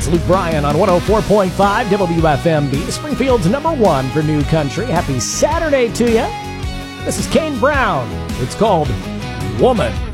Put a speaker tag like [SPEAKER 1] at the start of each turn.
[SPEAKER 1] It's Luke Bryan on 104.5 WFMB, Springfield's #1 for new country. Happy Saturday to you. This is Kane Brown. It's called Woman.